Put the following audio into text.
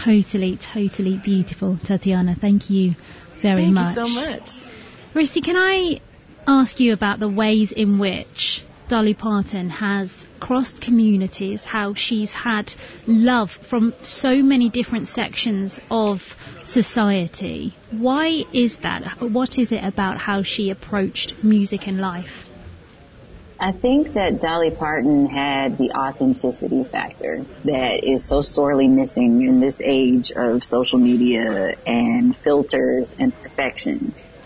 totally beautiful, Tatiana. Thank you very much. Thank you so much. Risty, can I ask you about the ways in which Dolly Parton has crossed communities, how she's had love from so many different sections of society? Why is that? What is it about how she approached music and life? I think that Dolly Parton had the authenticity factor that is so sorely missing in this age of social media and filters and perfection.